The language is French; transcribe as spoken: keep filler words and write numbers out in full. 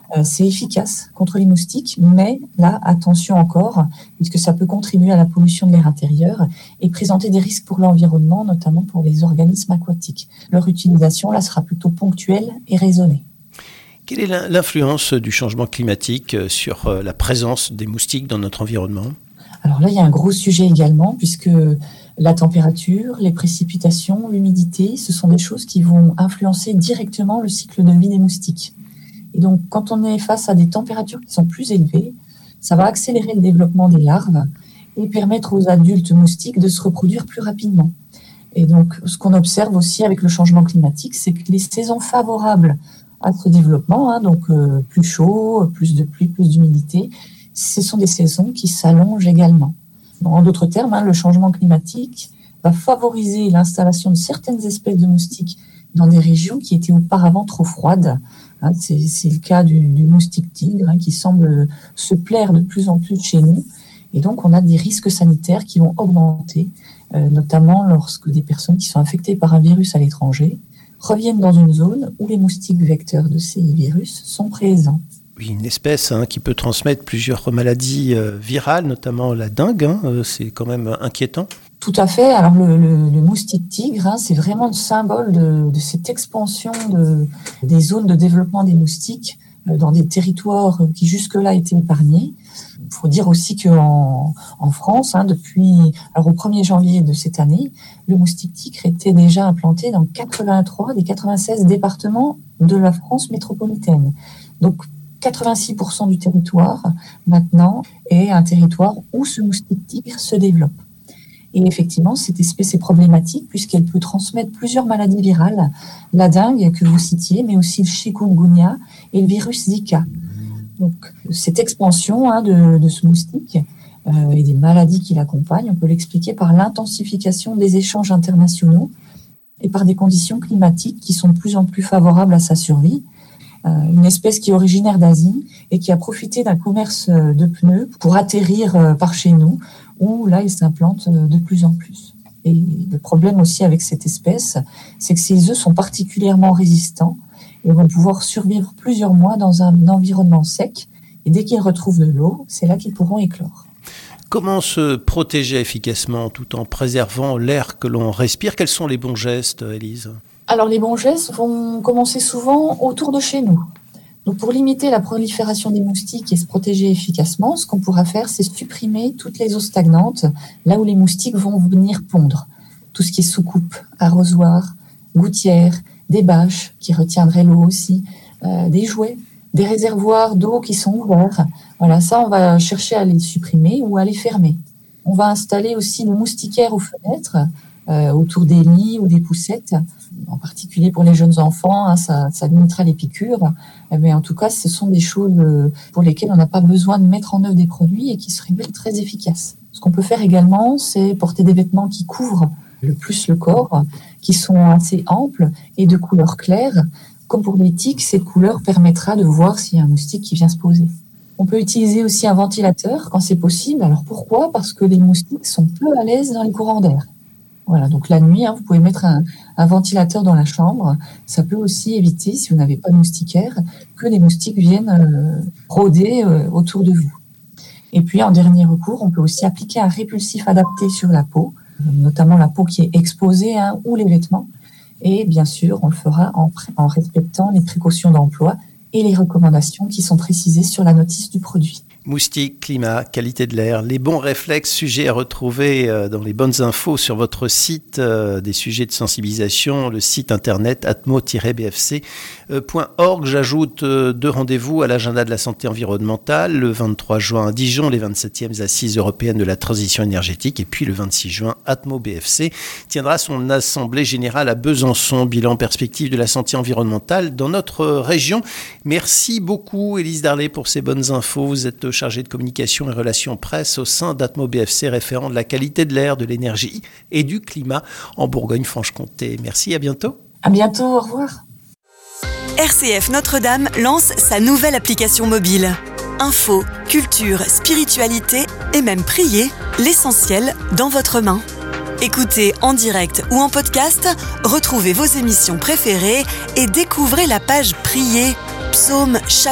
Euh, c'est efficace contre les moustiques, mais là, attention encore, puisque ça peut contribuer à la pollution de l'air intérieur et présenter des risques pour l'environnement, notamment pour les organismes aquatiques. Leur utilisation, là, sera plutôt ponctuelle et raisonnée. Quelle est l'influence du changement climatique sur la présence des moustiques dans notre environnement ? Alors là, il y a un gros sujet également, puisque la température, les précipitations, l'humidité, ce sont des choses qui vont influencer directement le cycle de vie des moustiques. Et donc, quand on est face à des températures qui sont plus élevées, ça va accélérer le développement des larves et permettre aux adultes moustiques de se reproduire plus rapidement. Et donc, ce qu'on observe aussi avec le changement climatique, c'est que les saisons favorables à ce développement, hein, donc euh, plus chaud, plus de pluie, plus d'humidité, ce sont des saisons qui s'allongent également. En d'autres termes, hein, le changement climatique va favoriser l'installation de certaines espèces de moustiques dans des régions qui étaient auparavant trop froides. Hein, c'est, c'est le cas du, du moustique tigre hein, qui semble se plaire de plus en plus chez nous. Et donc, on a des risques sanitaires qui vont augmenter, euh, notamment lorsque des personnes qui sont infectées par un virus à l'étranger reviennent dans une zone où les moustiques vecteurs de ces virus sont présents. Oui, une espèce hein, qui peut transmettre plusieurs maladies euh, virales, notamment la dengue, hein, euh, c'est quand même inquiétant. Tout à fait. Alors le, le, le moustique tigre, hein, c'est vraiment le symbole de, de cette expansion de, des zones de développement des moustiques euh, dans des territoires qui jusque-là étaient épargnés. Il faut dire aussi qu'en en France, hein, depuis alors au premier janvier de cette année, le moustique tigre était déjà implanté dans quatre-vingt-trois des quatre-vingt-seize départements de la France métropolitaine. Donc quatre-vingt-six pour cent du territoire, maintenant, est un territoire où ce moustique tigre se développe. Et effectivement, cette espèce est problématique puisqu'elle peut transmettre plusieurs maladies virales, la dengue que vous citiez, mais aussi le chikungunya et le virus Zika. Donc, cette expansion hein, de, de ce moustique euh, et des maladies qui l'accompagnent, on peut l'expliquer par l'intensification des échanges internationaux et par des conditions climatiques qui sont de plus en plus favorables à sa survie. Une espèce qui est originaire d'Asie et qui a profité d'un commerce de pneus pour atterrir par chez nous, où là, il s'implante de plus en plus. Et le problème aussi avec cette espèce, c'est que ces œufs sont particulièrement résistants et vont pouvoir survivre plusieurs mois dans un environnement sec. Et dès qu'ils retrouvent de l'eau, c'est là qu'ils pourront éclore. Comment se protéger efficacement tout en préservant l'air que l'on respire ? Quels sont les bons gestes, Élise ? Alors, les bons gestes vont commencer souvent autour de chez nous. Donc, pour limiter la prolifération des moustiques et se protéger efficacement, ce qu'on pourra faire, c'est supprimer toutes les eaux stagnantes, là où les moustiques vont venir pondre. Tout ce qui est soucoupe, arrosoir, gouttière, des bâches qui retiendraient l'eau aussi, euh, des jouets, des réservoirs d'eau qui sont ouverts. Voilà, ça, on va chercher à les supprimer ou à les fermer. On va installer aussi des moustiquaires aux fenêtres, euh, autour des lits ou des poussettes, en particulier pour les jeunes enfants, hein, ça, ça limitera les piqûres. Mais en tout cas, ce sont des choses pour lesquelles on n'a pas besoin de mettre en œuvre des produits et qui se révèlent très efficaces. Ce qu'on peut faire également, c'est porter des vêtements qui couvrent le plus le corps, qui sont assez amples et de couleur claire. Comme pour les tiques, cette couleur permettra de voir s'il y a un moustique qui vient se poser. On peut utiliser aussi un ventilateur quand c'est possible. Alors pourquoi ? Parce que les moustiques sont peu à l'aise dans les courants d'air. Voilà, donc la nuit, hein, vous pouvez mettre un, un ventilateur dans la chambre. Ça peut aussi éviter, si vous n'avez pas de moustiquaire, que les moustiques viennent euh, rôder euh, autour de vous. Et puis, en dernier recours, on peut aussi appliquer un répulsif adapté sur la peau, notamment la peau qui est exposée hein, ou les vêtements. Et bien sûr, on le fera en, en respectant les précautions d'emploi et les recommandations qui sont précisées sur la notice du produit. Moustiques, climat, qualité de l'air, les bons réflexes, sujets à retrouver dans les bonnes infos sur votre site, euh, des sujets de sensibilisation, le site internet atmo tiret b f c point org. J'ajoute euh, deux rendez-vous à l'agenda de la santé environnementale, le vingt-trois juin à Dijon, les vingt-septième Assises européennes de la transition énergétique, et puis le vingt-six juin, Atmo B F C tiendra son assemblée générale à Besançon, bilan perspective de la santé environnementale dans notre région. Merci beaucoup Élise Darlé pour ces bonnes infos. Vous êtes chargé de communication et relations presse au sein d'Atmo B F C, référent de la qualité de l'air, de l'énergie et du climat en Bourgogne-Franche-Comté. Merci, à bientôt. À bientôt, au revoir. R C F Notre-Dame lance sa nouvelle application mobile. Info, culture, spiritualité et même prier, l'essentiel dans votre main. Écoutez en direct ou en podcast, retrouvez vos émissions préférées et découvrez la page Prier, psaumes,